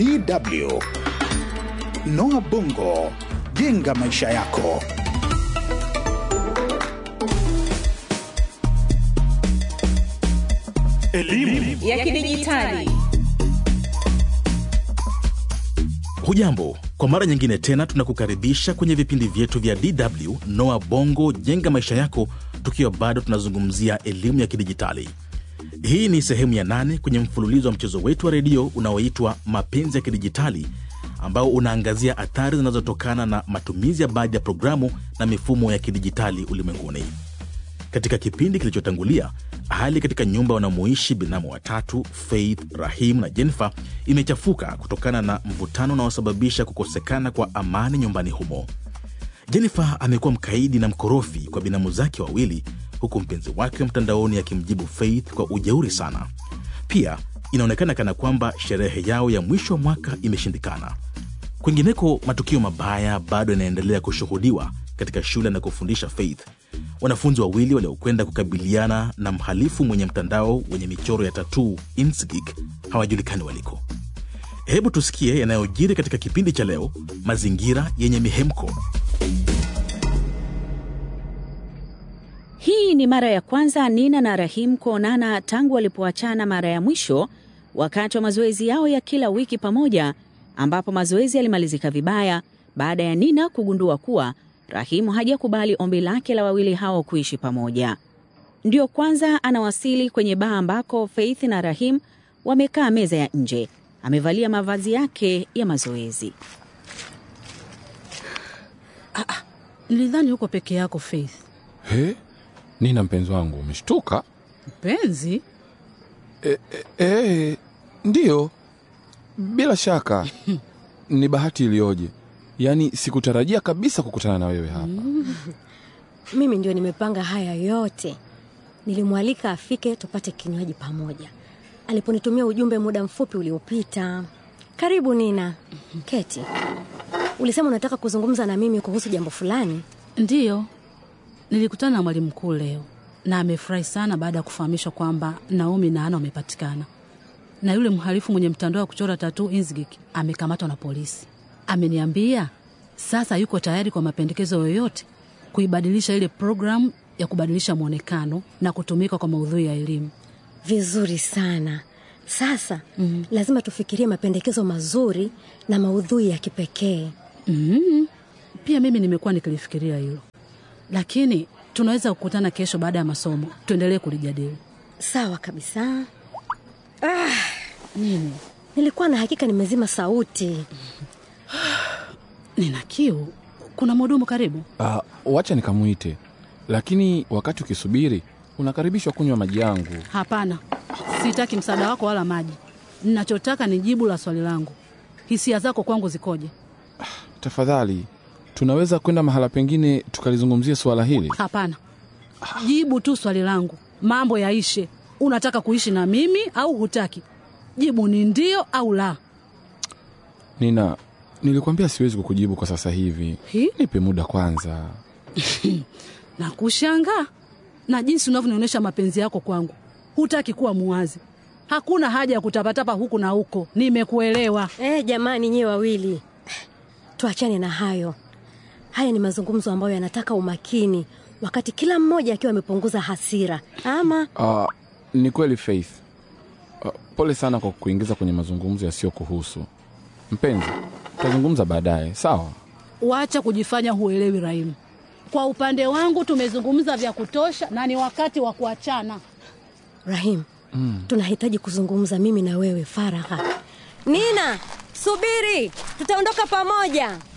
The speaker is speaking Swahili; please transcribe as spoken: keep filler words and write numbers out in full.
D W. Noah Bongo, jenga maisha yako. Elimu ya kidijitali. Hujambo, kwa mara nyingine tena tunakukaribisha kwenye vipindi vyetu vya D W Noah Bongo, jenga maisha yako, tukiwa bado tunazungumzia elimu ya kidijitali. Hii ni sehemu ya nane kwenye mfululizo wa mchezo wetu wa redio unaoitwa Mapenzi ya Kidijitali, ambao unaangazia athari zinazotokana na matumizi ya baadhi ya programu na mifumo ya kidijitali ulimwenguni. Katika kipindi kilichotangulia, hali katika nyumba wanamoishi binamu watatu, Faith, Rahim na Jennifer, imechafuka kutokana na mvutano unaosababisha kukosekana kwa amani nyumbani humo. Jennifer amekuwa mkaidi na mkorofi kwa binamu zake wawili, huku mpenzi wake mtandaoni akimjibu Faith kwa ujeuri sana. Pia inaonekana kana kwamba sherehe yao ya mwisho wa mwaka imeshindikana. Kwingineko, matukio mabaya bado yanaendelea kushuhudiwa katika shule na kufundisha Faith. Wanafunzi wawili waliokwenda kukabiliana na mhalifu mwenye mtandao wenye michoro ya tattoo Insgeek hawajulikani waliko. Hebu tusikie yanayojiri katika kipindi cha leo, Mazingira yenye Mihemko. Hii ni mara ya kwanza Nina na Rahim kuonana tangu walipoachana mara ya mwisho wakati wa mazoezi yao ya kila wiki pamoja, ambapo mazoezi yalimalizika vibaya baada ya Nina kugundua kuwa Rahim hajakubali ombi lake la wawili hao kuishi pamoja. Ndio kwanza anawasili kwenye baa ambako Faith na Rahim wamekaa meza ya nje. Amevalia mavazi yake ya mazoezi. Ah, ah, nilidhani uko peke yako Faith. He? Nina mpenzi wangu, umeshtuka? Mpenzi? E, e, e, ndiyo. Bila shaka. Ni bahati iliyoje. Yaani sikutarajia kabisa kukutana na wewe hapa. Mm. Mimi ndio nimepanga haya yote. Nilimwalika afike tupate kinywaji pamoja. Aliponitumia ujumbe muda mfupi uliopita. Karibu Nina. Keti. Ulisema unataka kuzungumza na mimi kuhusu jambo fulani? Ndiyo. Nilikutana na mwalimu mkuu leo na amefurahi sana baada ya kufahamishwa kwamba Naomi na Ana wamepatikana. Na yule mhalifu mwenye mtandao wa kuchora tattoo Insgeek amekamatwa na polisi. Ameniambia sasa yuko tayari kwa mapendekezo yoyote kuibadilisha ile programu ya kubadilisha muonekano na kutumika kwa maudhui ya elimu. Vizuri sana. Sasa mm-hmm. lazima tufikirie mapendekezo mazuri na maudhui ya kipekee. Mm-hmm. Pia mimi nimekuwa nikilifikiria hilo. Lakini tunaweza kukutana kesho baada ya masomo. Tuendelee kulijadili. Sawa kabisa. Ah, nini? Nilikuwa na hakika nimezima sauti. Nina kiu. Kuna mhudumu karibu? Ah, uh, wacha nikamuite. Lakini wakati ukisubiri, unakaribishwa kunywa maji yangu. Hapana. Sitaki msaada wako wala maji. Ninachotaka ni jibu la swali langu. Hisia zako kwangu zikoje? Ah, tafadhali, tunaweza kwenda mahala pengine tukalizungumzia swala hili? Hapana. Jibu tu swali langu. Mambo yaishe. Unataka kuishi na mimi au hutaki? Jibu ni ndio au la. Nina, nilikwambia siwezi kukujibu kwa sasa hivi. Hi? Nipe muda kwanza. Na kushangaa na jinsi unavyonionyesha mapenzi yako kwangu. Hutaki kuwa muwazi. Hakuna haja ya kutapatapa huku na huko. Nimekuelewa. Eh, jamani nyewe wawili. Tuachane na hayo. Haya ni mazungumzo ambayo yanataka umakini, wakati kila mmoja akiwa amepunguza hasira. Ama Ah, uh, ni kweli Faith. Uh, pole sana kwa kuingiza kwenye mazungumzo yasiyo kuhusu. Mpenzi, tutazungumza baadaye, sawa? Waacha kujifanya huelewi Rahim. Kwa upande wangu tumezungumza vya kutosha na ni wakati wa kuachana. Rahim, mm. tunahitaji kuzungumza mimi na wewe faragha. Nina, subiri, tutaondoka pamoja.